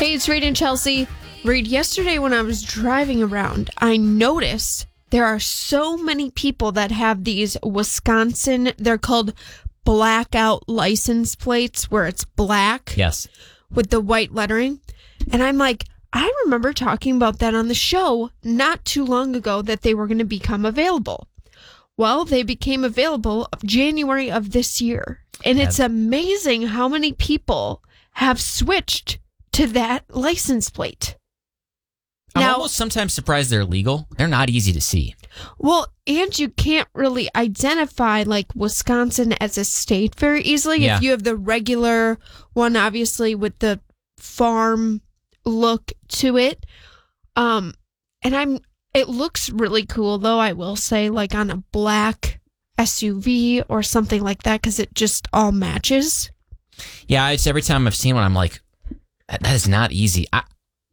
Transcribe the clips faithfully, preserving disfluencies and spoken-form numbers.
Hey, it's Reed and Chelsea. Reed, yesterday when I was driving around, I noticed there are so many people that have these Wisconsin, they're called blackout license plates, where it's black. Yes. With the white lettering. And I'm like, I remember talking about that on the show not too long ago, that they were going to become available. Well, they became available January of this year. And it's amazing how many people have switched to that license plate. I'm now, almost sometimes surprised they're legal. They're not easy to see. Well, and you can't really identify like Wisconsin as a state very easily. Yeah. If you have the regular one, obviously with the farm look to it. Um, and I'm, it looks really cool though, I will say, like on a black S U V or something like that, because it just all matches. Yeah, it's every time I've seen one, I'm like, that, that is not easy. I,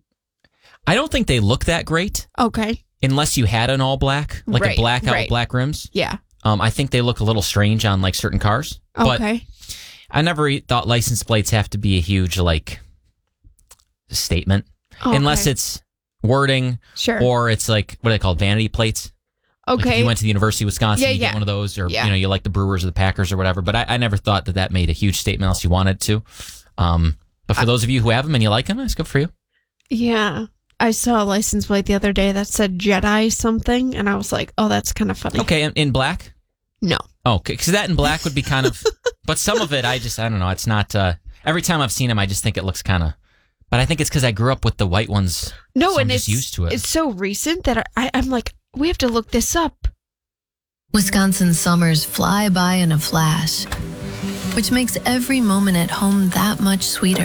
I don't think they look that great. Okay. Unless you had an all black, like right, a blackout right. black rims. Yeah. Um, I think they look a little strange on like certain cars. Okay. But I never thought license plates have to be a huge like statement, okay. unless it's wording, sure, or it's like what are they called, vanity plates. Okay. Like if you went to the University of Wisconsin, yeah, you yeah. get one of those, or yeah. you know, you like the Brewers or the Packers or whatever. But I, I never thought that that made a huge statement unless you wanted to. Um, but for I, those of you who have them and you like them, that's good for you. Yeah. I saw a license plate the other day that said Jedi something, and I was like, oh, that's kind of funny. Okay, in, in black? No. Oh, okay, because that in black would be kind of... but some of it, I just, I don't know, it's not... Uh, every time I've seen them, I just think it looks kind of... But I think it's because I grew up with the white ones. No, so and I'm it's, just used to it. It's so recent that I, I'm like, we have to look this up. Wisconsin summers fly by in a flash, which makes every moment at home that much sweeter.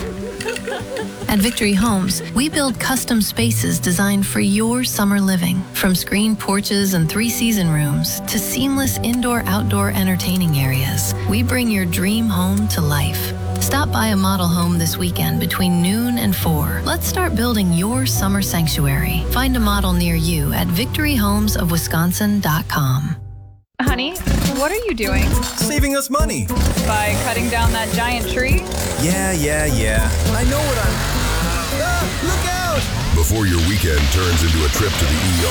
At Victory Homes, we build custom spaces designed for your summer living. From screened porches and three-season rooms to seamless indoor-outdoor entertaining areas, we bring your dream home to life. Stop by a model home this weekend between noon and four. Let's start building your summer sanctuary. Find a model near you at victory homes of wisconsin dot com. Honey, what are you doing? Saving us money. By cutting down that giant tree? Yeah, yeah, yeah. I know what I'm... Ah, look out! Before your weekend turns into a trip to the E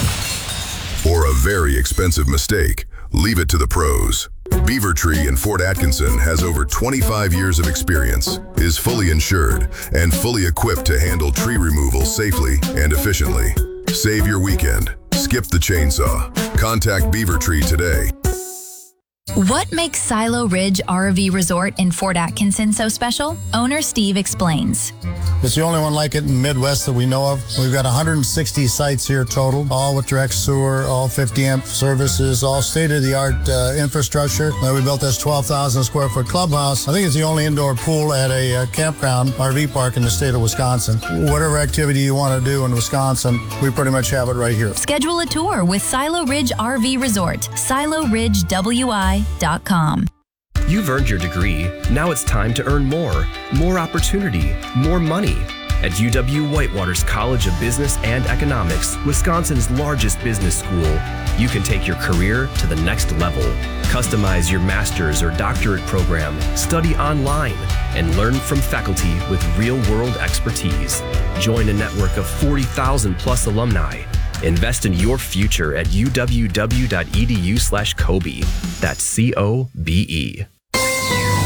R or a very expensive mistake, leave it to the pros. Beaver Tree in Fort Atkinson has over twenty-five years of experience, is fully insured, and fully equipped to handle tree removal safely and efficiently. Save your weekend. Skip the chainsaw. Contact Beaver Tree today. What makes Silo Ridge R V Resort in Fort Atkinson so special? Owner Steve explains. It's the only one like it in the Midwest that we know of. We've got one hundred sixty sites here total, all with direct sewer, all fifty amp services, all state-of-the-art uh, infrastructure. Uh, we built this twelve thousand square foot clubhouse. I think it's the only indoor pool at a uh, campground R V park in the state of Wisconsin. Whatever activity you want to do in Wisconsin, we pretty much have it right here. Schedule a tour with Silo Ridge R V Resort, silo ridge w i dot com. You've earned your degree. Now it's time to earn more. More opportunity, more money. At U W-Whitewater's College of Business and Economics, Wisconsin's largest business school, you can take your career to the next level. Customize your master's or doctorate program, study online, and learn from faculty with real-world expertise. Join a network of forty thousand plus alumni. Invest in your future at u w w dot e d u slash Kobe. That's C O B E.